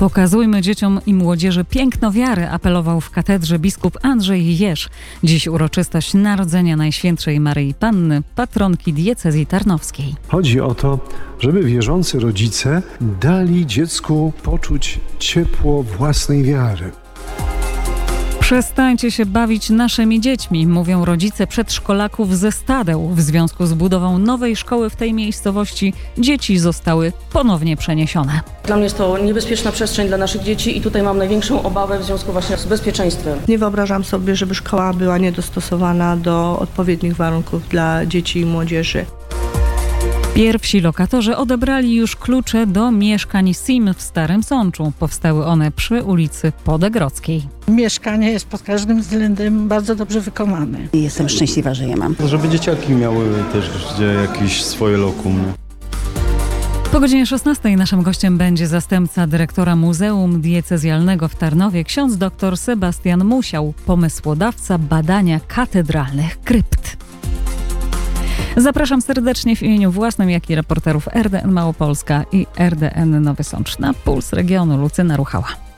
Pokazujmy dzieciom i młodzieży piękno wiary, apelował w katedrze biskup Andrzej Jeż. Dziś uroczystość Narodzenia Najświętszej Maryi Panny, patronki diecezji tarnowskiej. Chodzi o to, żeby wierzący rodzice dali dziecku poczuć ciepło własnej wiary. Przestańcie się bawić naszymi dziećmi, mówią rodzice przedszkolaków ze Stadeł. W związku z budową nowej szkoły w tej miejscowości dzieci zostały ponownie przeniesione. Dla mnie jest to niebezpieczna przestrzeń dla naszych dzieci i tutaj mam największą obawę w związku właśnie z bezpieczeństwem. Nie wyobrażam sobie, żeby szkoła była niedostosowana do odpowiednich warunków dla dzieci i młodzieży. Pierwsi lokatorzy odebrali już klucze do mieszkań SIM w Starym Sączu. Powstały one przy ulicy Podegrodzkiej. Mieszkanie jest pod każdym względem bardzo dobrze wykonane. Jestem szczęśliwa, że je mam. Żeby dzieciaki miały też jakieś swoje lokum. Po godzinie 16 naszym gościem będzie zastępca dyrektora Muzeum Diecezjalnego w Tarnowie, ksiądz dr Sebastian Musiał, pomysłodawca badania katedralnych krypt. Zapraszam serdecznie w imieniu własnym, jak i reporterów RDN Małopolska i RDN Nowy Sącz na Puls Regionu. Lucyna Ruchała.